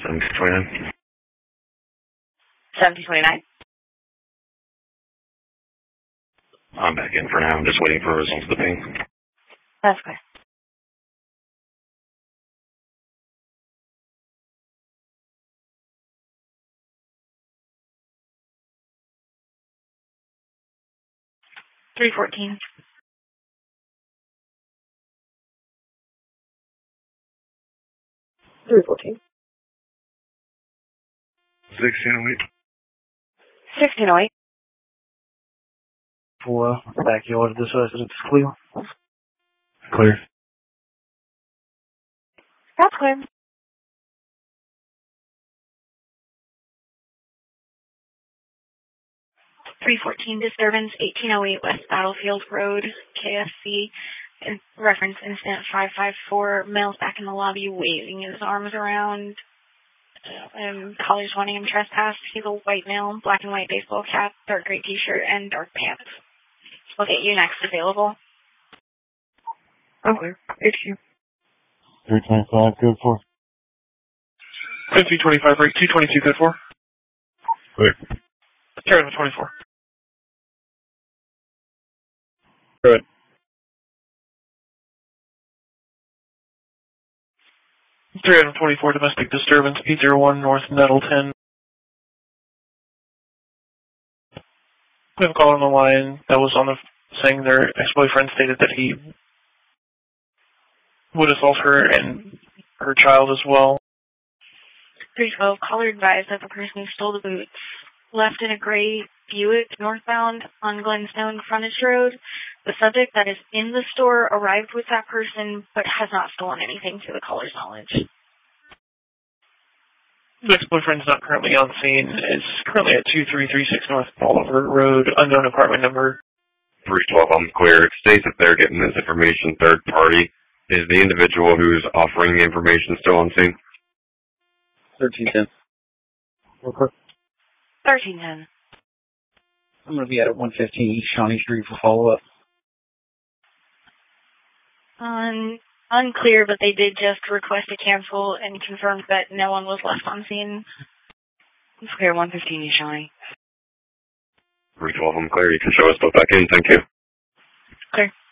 1729. 1729. I'm back in for now. I'm just waiting for results of the ping. That's clear. $314. 314. 1608. 1608. For backyard of this residence is clear. Clear. That's clear. $314 disturbance, 1808 West Battlefield Road, KSC. Reference incident 554. Male's back in the lobby, waving his arms around. Collar's wanting him trespassed. He's a white male, black and white baseball cap, dark gray t-shirt, and dark pants. We'll get you next available. Okay. HQ. 325, good for. 325, break 222, good for. Clear. Carry on 24. Good. $324 domestic disturbance, P01 North Nettleton. We have a caller on the line that was on the saying their ex-boyfriend stated that he would assault her and her child as well. 312, caller advised that the person who stole the boots left in a gray Buick northbound on Glenstone Frontage Road. The subject that is in the store arrived with that person but has not stolen anything to the caller's knowledge. The ex-boyfriend is not currently on scene. Is currently at 2336 North Bolivar Road, unknown apartment number. 312, I'm clear. It states that they're getting this information third party. Is the individual who's offering the information still on scene? 1310. Okay. 1310. I'm going to be at 115 East Shawnee Street for follow-up. Unclear, but they did just request a cancel and confirmed that no one was left on scene. It's clear, 115 East Shawnee. 312, I'm clear. You can show us both back in. Thank you. Clear.